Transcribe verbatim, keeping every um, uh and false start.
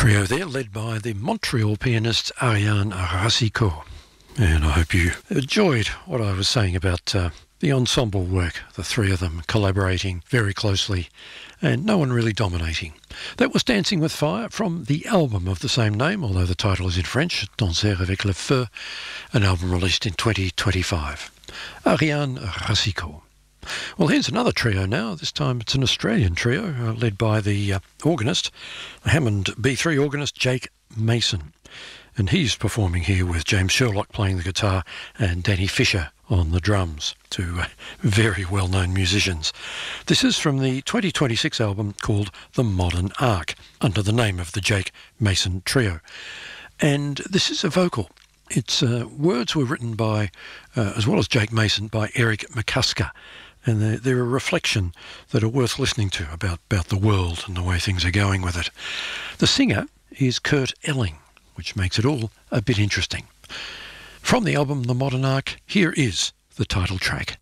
Trio there, led by the Montreal pianist Ariane Racicot. And I hope you enjoyed what I was saying about uh, the ensemble work, the three of them collaborating very closely and no one really dominating. That was Dancing with Fire from the album of the same name, although the title is in French, Danser avec le feu, an album released in twenty twenty-five. Ariane Racicot. Well, here's another trio now. This time it's an Australian trio uh, led by the uh, organist, the Hammond B three organist Jake Mason. And he's performing here with James Sherlock playing the guitar and Danny Fisher on the drums, two uh, very well-known musicians. This is from the twenty twenty-six album called The Modern Ark, under the name of the Jake Mason Trio. And this is a vocal. Its uh, words were written by, uh, as well as Jake Mason, by Eric McCusker. And they're, they're a reflection that are worth listening to about, about the world and the way things are going with it. The singer is Kurt Elling, which makes it all a bit interesting. From the album The Modern Ark, here is the title track.